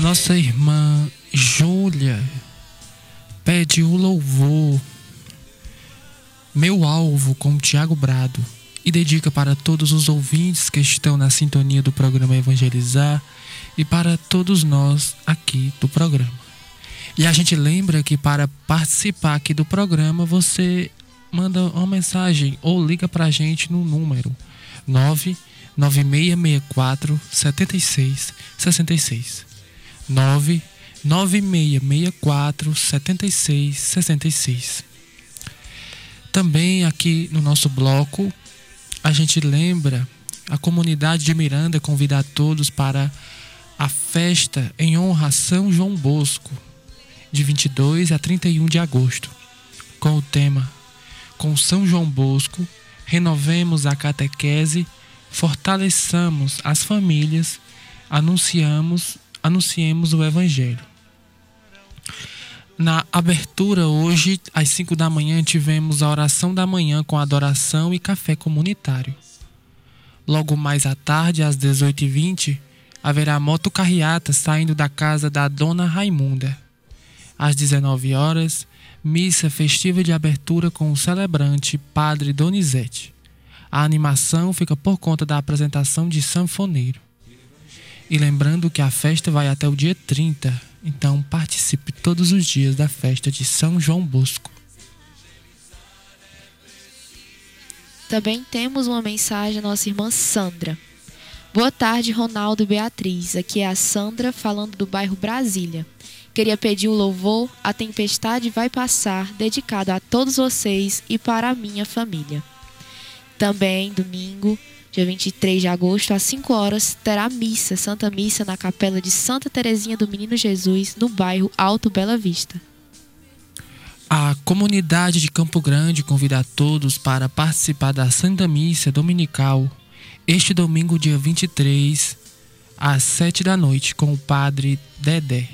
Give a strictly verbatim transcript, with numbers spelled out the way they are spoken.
nossa irmã Júlia pede o louvor Meu Alvo com o Tiago Brado e dedica para todos os ouvintes que estão na sintonia do programa Evangelizar e para todos nós aqui do programa. E a gente lembra que para participar aqui do programa você manda uma mensagem ou liga pra gente no número nove nove seis seis quatro sete seis seis seis nove nove seis seis quatro sete seis seis seis. Também aqui no nosso bloco a gente lembra, a comunidade de Miranda convida a todos para a festa em honra a São João Bosco, de vinte e dois a trinta e um de agosto, com o tema Com São João Bosco, renovemos a catequese, fortaleçamos as famílias, anunciamos, anunciemos o Evangelho. Na abertura hoje, às cinco da manhã, tivemos a oração da manhã com adoração e café comunitário. Logo mais à tarde, às dezoito e vinte, haverá motocarreata saindo da casa da Dona Raimunda. Às dezenove horas, missa festiva de abertura com o celebrante Padre Donizete. A animação fica por conta da apresentação de sanfoneiro. E lembrando que a festa vai até o dia trinta, então participe todos os dias da festa de São João Bosco. Também temos uma mensagem da nossa irmã Sandra. Boa tarde, Ronaldo e Beatriz. Aqui é a Sandra falando do bairro Brasília. Queria pedir o louvor A Tempestade Vai Passar, dedicado a todos vocês e para a minha família. Também, domingo, dia vinte e três de agosto, às cinco horas, terá missa, Santa Missa, na Capela de Santa Terezinha do Menino Jesus, no bairro Alto Bela Vista. A comunidade de Campo Grande convida a todos para participar da Santa Missa Dominical, este domingo, dia vinte e três, às sete da noite, com o Padre Dedé.